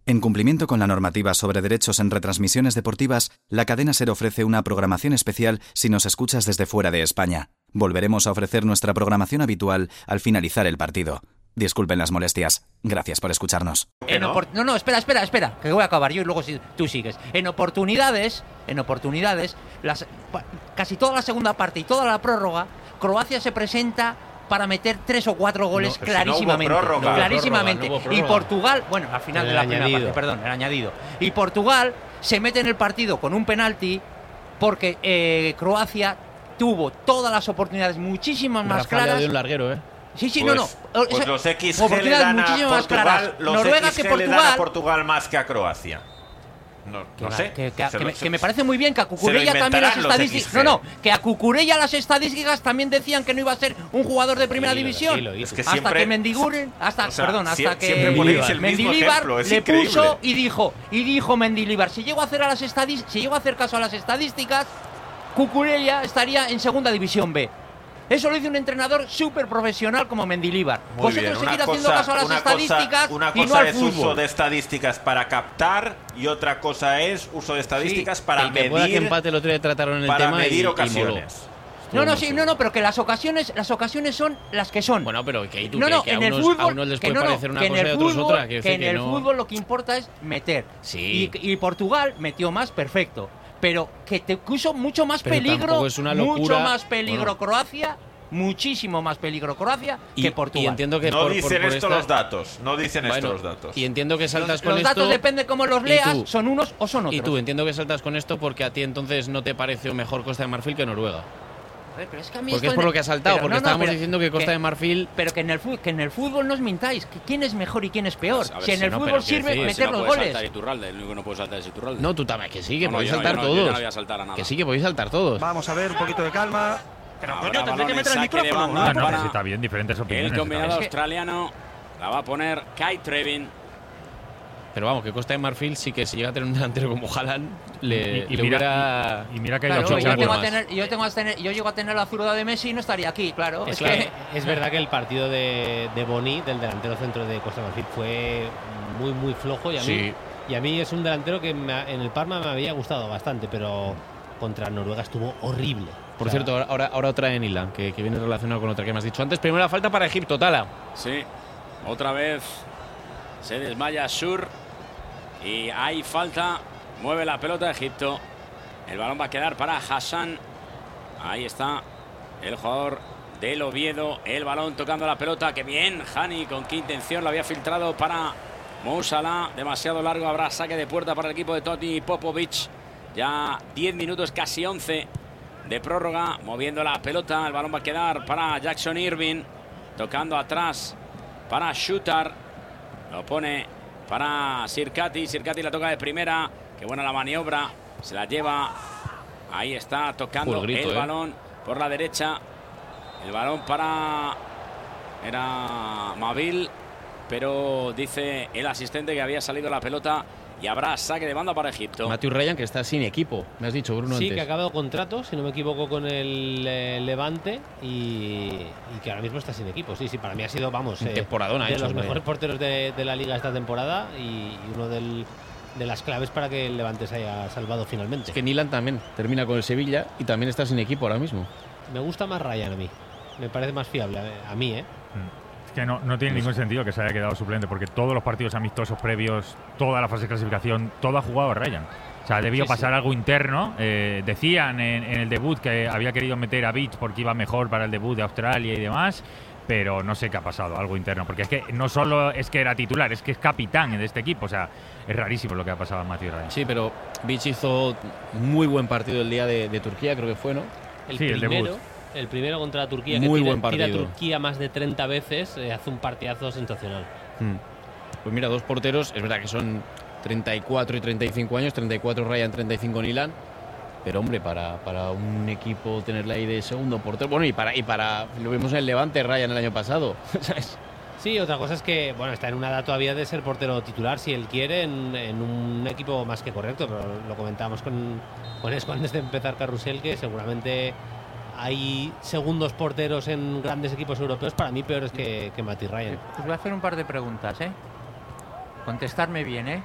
En cumplimiento con la normativa sobre derechos en retransmisiones deportivas, la cadena SER ofrece una programación especial si nos escuchas desde fuera de España. Volveremos a ofrecer nuestra programación habitual al finalizar el partido. Disculpen las molestias. Gracias por escucharnos. No, espera, que voy a acabar yo y luego tú sigues. En oportunidades, casi toda la segunda parte y toda la prórroga, Croacia se presenta para meter 3 o 4 goles clarísimamente. No hubo prórroga. Y Portugal, bueno, al final de la primera parte, perdón, el añadido. Y Portugal se mete en el partido con un penalti porque Croacia tuvo todas las oportunidades muchísimas más claras. De un larguero, Sí, pues los XG le dan a Portugal más que a Croacia. No sé. Que me parece muy bien que a Cucurella también las estadísticas. Que a Cucurella las estadísticas también decían que no iba a ser un jugador de primera división. Hasta que Mendilibar le puso y dijo Mendilibar, si llego a hacer caso a las estadísticas, Cucurella estaría en segunda división B. Eso lo dice un entrenador súper profesional como Mendilibar. Vosotros seguir haciendo caso a las estadísticas una y cosa no al es fútbol. Uso de estadísticas para captar y otra cosa es uso de estadísticas para medir. Que empate el otro día trataron el para tema medir ocasiones. Pero que las ocasiones son las que son. Bueno, pero que a unos les puede parecer una cosa y a otros otra. Que en el fútbol lo que importa es meter. Sí. Y Portugal metió más, perfecto. Pero que te puso mucho más peligro, es una locura. Mucho más peligro Croacia, muchísimo más peligro Croacia que Portugal. Y entiendo que no dicen esto los datos, Y entiendo que saltas con esto. Los datos depende cómo los leas, son unos o son otros. Y tú, entiendo que saltas con esto porque a ti entonces no te pareció mejor Costa de Marfil que Noruega. Pero es que a mí porque es por lo que ha saltado, porque estábamos diciendo que Costa de Marfil. Pero que en el fútbol no os mintáis, que quién es mejor y quién es peor. Pues si en el fútbol sirve meter los goles. El único que no puede saltar es Iturralde. No, tú también, que sí, que podéis saltar todos. Yo no voy a saltar a nada. Que sí, que podéis saltar todos. Vamos a ver, un poquito de calma. Pero coño, tendré que meter el micrófono. No, está bien, diferentes opiniones. El combinado australiano la va a poner Kai Trevin. Pero vamos, que Costa de Marfil sí que si llega a tener un delantero como Haaland, y mira que hay yo llego a tener la zurda de Messi y no estaría aquí, claro. Es verdad que el partido de Boni, del delantero centro de Costa de Marfil, fue muy, muy flojo. Y a mí es un delantero que en el Parma me había gustado bastante, pero contra Noruega estuvo horrible. Por cierto, ahora otra en Ilan, que viene relacionado con otra que me has dicho antes. Primera falta para Egipto, Tala. Sí, otra vez se desmaya Sur. Y hay falta, mueve la pelota de Egipto. El balón va a quedar para Hassan. Ahí está el jugador del Oviedo. El balón tocando la pelota. ¡Qué bien! Hani, con qué intención lo había filtrado para Mo Salah. Demasiado largo, habrá saque de puerta para el equipo de Toti Popovic. Ya 10 minutos, casi 11 de prórroga. Moviendo la pelota, el balón va a quedar para Jackson Irving. Tocando atrás para Shooter. Lo pone para Sirkati la toca de primera. Qué buena la maniobra. Se la lleva. Ahí está tocando el balón por la derecha. El balón para... Era Mavil. Pero dice el asistente que había salido la pelota. Y habrá saque de banda para Egipto. Matthew Ryan, que está sin equipo. Me has dicho, Bruno, antes. Sí, que ha acabado contrato, si no me equivoco, con el Levante. Y que ahora mismo está sin equipo. Sí, para mí ha sido, temporadona, de los mejores porteros de la liga esta temporada. Y uno de las claves para que el Levante se haya salvado finalmente. Es que Nilan también termina con el Sevilla y también está sin equipo ahora mismo. Me gusta más Ryan a mí. Me parece más fiable a mí, Que no tiene ningún sentido que se haya quedado suplente, porque todos los partidos amistosos previos, toda la fase de clasificación, todo ha jugado Ryan. O sea, debió pasar algo interno. Decían en el debut que había querido meter a Beach porque iba mejor para el debut de Australia y demás, pero no sé qué ha pasado, algo interno. Porque es que no solo es que era titular, es que es capitán de este equipo. O sea, es rarísimo lo que ha pasado a Matthew Ryan. Sí, pero Beach hizo muy buen partido el día de Turquía, creo que fue, ¿no? El debut. El primero contra Turquía, muy que buen partido. tira Turquía más de 30 veces, hace un partidazo sensacional. Pues mira, dos porteros, es verdad que son 34 y 35 años, 34 Ryan, 35 Nilan, pero hombre, para un equipo tenerle ahí de segundo portero, bueno, y para lo vimos en el Levante Ryan el año pasado, ¿sabes? Sí, otra cosa es que está en una edad todavía de ser portero titular, si él quiere, en un equipo más que correcto, pero lo comentábamos con Esco antes de empezar Carrusel, que seguramente hay segundos porteros en grandes equipos europeos, para mí peores que Matthew Ryan. Os voy a hacer un par de preguntas, Contestarme bien,